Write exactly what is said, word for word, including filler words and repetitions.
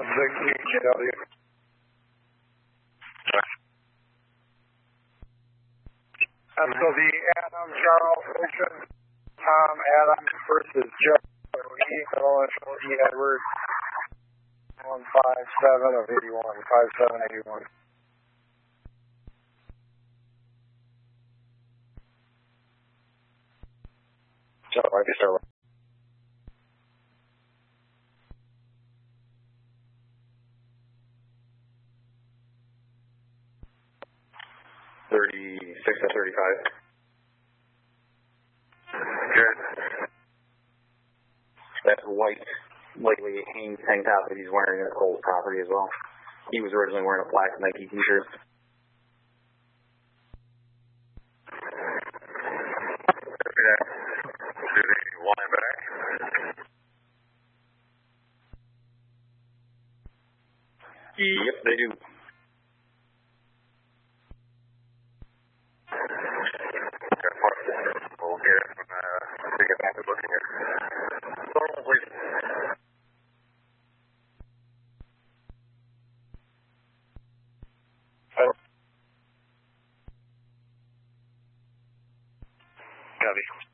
six G W. And so the Adam Charles Ocean, Tom Adams versus Joe E. Middle E. Edward, one five seven of eighty-one, five seven eighty-one. So I can start with thirty-six to thirty-five. Good. That white, lightly Hanes tank top that he's wearing at Cole's property as well. He was originally wearing a black Nike t-shirt. Do they want him back? Yep, they do. We'll get him and uh, take it back to looking here. Normal, please. Copy.